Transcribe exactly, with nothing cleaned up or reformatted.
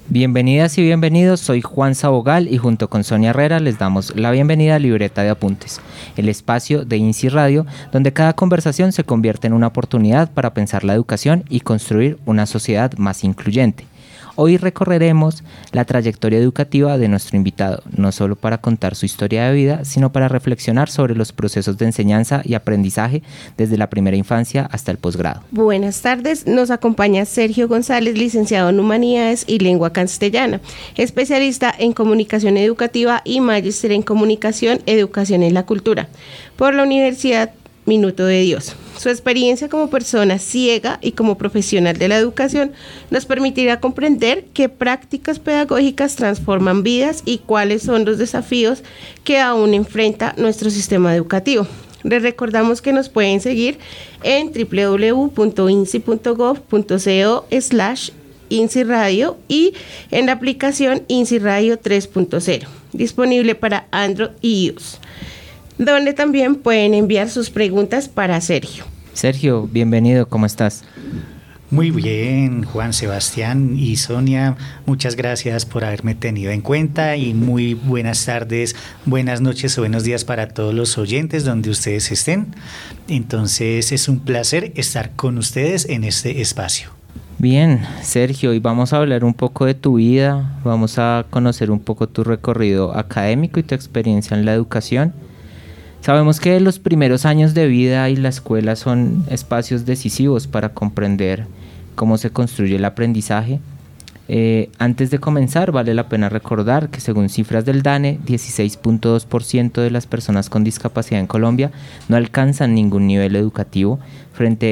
Bienvenidas y bienvenidos, soy Juan Sabogal y junto con Sonia Herrera les damos la bienvenida a Libreta de Apuntes, el espacio de INSI Radio donde cada conversación se convierte en una oportunidad para pensar la educación y construir una sociedad más incluyente. Hoy recorreremos la trayectoria educativa de nuestro invitado, no solo para contar su historia de vida, sino para reflexionar sobre los procesos de enseñanza y aprendizaje desde la primera infancia hasta el posgrado. Buenas tardes, nos acompaña Sergio González, licenciado en Humanidades y Lengua Castellana, especialista en Comunicación Educativa y magíster en Comunicación, Educación en la Cultura, por la Universidad Minuto de Dios. Su experiencia como persona ciega y como profesional de la educación nos permitirá comprender qué prácticas pedagógicas transforman vidas y cuáles son los desafíos que aún enfrenta nuestro sistema educativo. Les recordamos que nos pueden seguir en doble u doble u doble u punto insi punto gov punto co slash INSI Radio y en la aplicación INSI Radio tres punto cero, disponible para Android y iOS, donde también pueden enviar sus preguntas para Sergio. Sergio, bienvenido, ¿cómo estás? Muy bien, Juan Sebastián y Sonia, muchas gracias por haberme tenido en cuenta y muy buenas tardes, buenas noches o buenos días para todos los oyentes donde ustedes estén. Entonces es un placer estar con ustedes en este espacio. Bien, Sergio, y vamos a hablar un poco de tu vida, vamos a conocer un poco tu recorrido académico y tu experiencia en la educación. Sabemos que los primeros años de vida y la escuela son espacios decisivos para comprender cómo se construye el aprendizaje. Eh, antes de comenzar, vale la pena recordar que según cifras del DANE, dieciséis punto dos por ciento de las personas con discapacidad en Colombia no alcanzan ningún nivel educativo frente